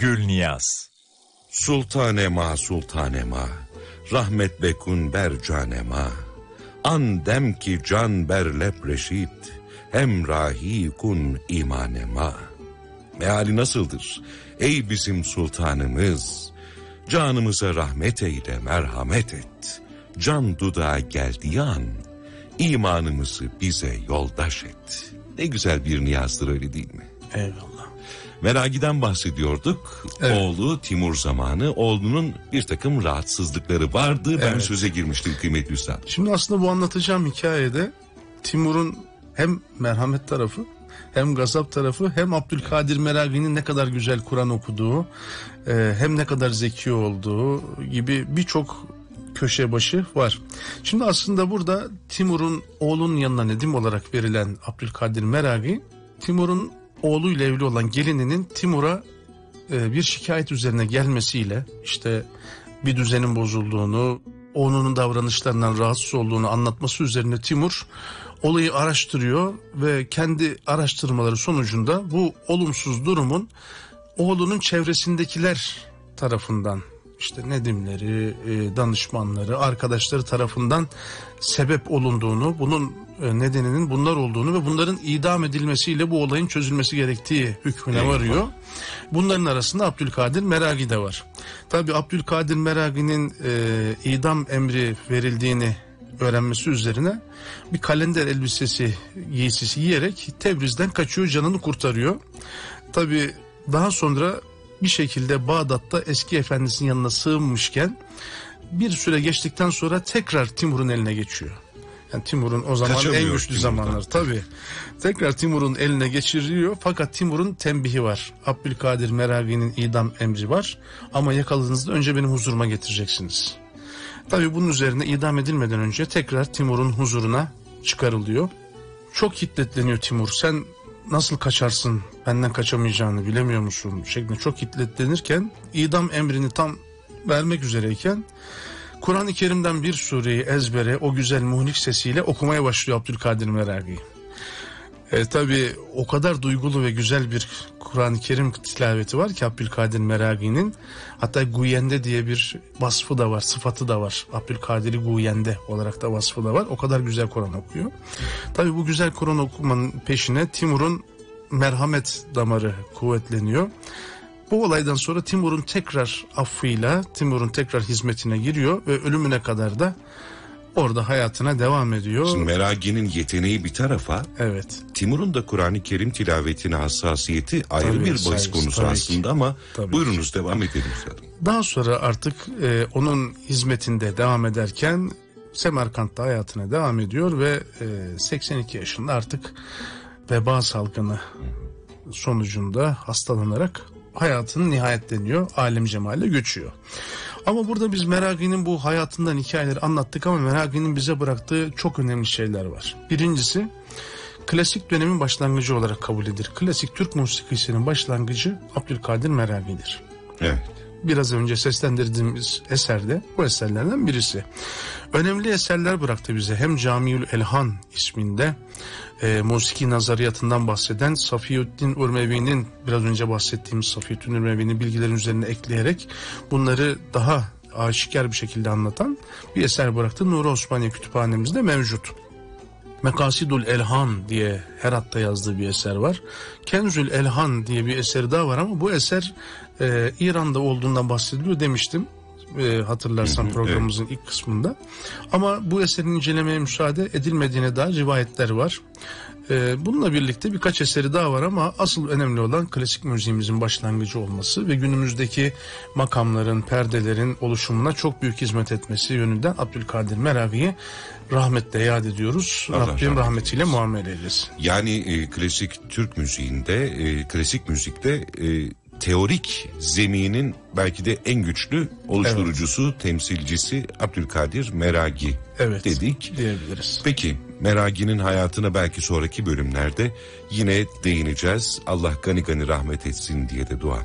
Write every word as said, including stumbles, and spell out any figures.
Gülniyaz. Sultanema sultanema, rahmet bekun ber canema, an dem ki can ber lep reşit, hem rahi kun imanema. Meali nasıldır? Ey bizim sultanımız, canımıza rahmet eyle, merhamet et. Can dudağa geldiği an, imanımızı bize yoldaş et. Ne güzel bir niyazdır, öyle değil mi? Eyvallah. Meragi'den bahsediyorduk. Evet. Oğlu Timur zamanı, oğlunun bir takım rahatsızlıkları vardı. Ben evet. söze girmiştim kıymetli üstad. Şimdi aslında bu anlatacağım hikayede Timur'un hem merhamet tarafı, hem gazap tarafı, hem Abdülkadir Meragi'nin ne kadar güzel Kur'an okuduğu, hem ne kadar zeki olduğu gibi birçok köşe başı var. Şimdi aslında burada Timur'un oğlunun yanına nedim olarak verilen Abdülkadir Meragi, Timur'un oğluyla evli olan gelininin Timur'a e, bir şikayet üzerine gelmesiyle, işte bir düzenin bozulduğunu, onun davranışlarından rahatsız olduğunu anlatması üzerine Timur olayı araştırıyor ve kendi araştırmaları sonucunda bu olumsuz durumun oğlunun çevresindekiler tarafından, işte nedimleri, danışmanları, arkadaşları tarafından sebep olunduğunu, bunun nedeninin bunlar olduğunu ve bunların idam edilmesiyle bu olayın çözülmesi gerektiği hükmüne varıyor. Bunların arasında Abdülkadir Meragi de var. Tabii Abdülkadir Meragi'nin e, idam emri verildiğini öğrenmesi üzerine bir kalender elbisesi, giysisi giyerek Tebriz'den kaçıyor, canını kurtarıyor. Tabii daha sonra bir şekilde Bağdat'ta eski efendisinin yanına sığınmışken bir süre geçtikten sonra tekrar Timur'un eline geçiyor. Yani Timur'un o zaman Kaçamıyor en güçlü zamanlar tabii. Tekrar Timur'un eline geçiriyor, fakat Timur'un tembihi var. Abdülkadir Meragi'nin idam emri var ama yakaladığınızda önce benim huzuruma getireceksiniz. Tabii bunun üzerine idam edilmeden önce tekrar Timur'un huzuruna çıkarılıyor. Çok hiddetleniyor Timur. Sen nasıl kaçarsın, benden kaçamayacağını bilemiyor musun şeklinde çok hiddetlenirken, idam emrini tam vermek üzereyken Kur'an-ı Kerim'den bir sureyi ezbere o güzel muhlik sesiyle okumaya başlıyor Abdülkadir Meragi. E, tabii o kadar duygulu ve güzel bir Kur'an-ı Kerim tilaveti var ki Abdülkadir Meragi'nin, hatta Guyende diye bir vasfı da var, sıfatı da var. Abdülkadir'i Guyende olarak da vasfı da var. O kadar güzel Kur'an okuyor. Tabii bu güzel Kur'an okumanın peşine Timur'un merhamet damarı kuvvetleniyor. Bu olaydan sonra Timur'un tekrar affıyla, Timur'un tekrar hizmetine giriyor ve ölümüne kadar da orada hayatına devam ediyor. Şimdi Meragi'nin yeteneği bir tarafa, evet. Timur'un da Kur'an-ı Kerim tilavetine hassasiyeti ayrı tabii, bir bahis konusu aslında ki. Ama tabii buyurunuz ki. Devam edelim. Daha sonra artık e, onun hizmetinde devam ederken Semerkant'ta hayatına devam ediyor ve e, seksen iki yaşında artık veba salgını sonucunda hastalanarak hayatının nihayetleniyor, alem cemale göçüyor. Ama burada biz Meragi'nin bu hayatından hikayeleri anlattık ama Meragi'nin bize bıraktığı çok önemli şeyler var. Birincisi, klasik dönemin başlangıcı olarak kabul edilir. Klasik Türk musikisinin başlangıcı Abdülkadir Meragi'dir. Evet. Biraz önce seslendirdiğimiz eserde bu eserlerden birisi. Önemli eserler bıraktı bize. Hem Camiül Elhan isminde e, musiki nazariyatından bahseden Safiyüddin Urmevi'nin, biraz önce bahsettiğimiz Safiyüddin Urmevi'nin bilgilerin üzerine ekleyerek bunları daha aşikar bir şekilde anlatan bir eser bıraktı. Nuri Osmaniye Kütüphanemizde mevcut. Mekasidul Elhan diye Herat'ta yazdığı bir eser var. Kenzül Elhan diye bir eseri daha var ama bu eser e, İran'da olduğundan bahsediliyor demiştim. E, hatırlarsan programımızın evet. ilk kısmında. Ama bu eserin incelemeye müsaade edilmediğine dair rivayetler var. E, bununla birlikte birkaç eseri daha var ama asıl önemli olan klasik müziğimizin başlangıcı olması ve günümüzdeki makamların, perdelerin oluşumuna çok büyük hizmet etmesi yönünden Abdülkadir Meragi'yi rahmetle yad ediyoruz. Allah Rabbim rahmet rahmetiyle eylesin. Muamele eylesin. Yani e, klasik Türk müziğinde, e, klasik müzikte e, teorik zeminin belki de en güçlü oluşturucusu, evet. temsilcisi Abdülkadir Meragi evet, dedik. Diyebiliriz. Peki Meragi'nin hayatına belki sonraki bölümlerde yine değineceğiz. Allah gani gani rahmet etsin diye de dua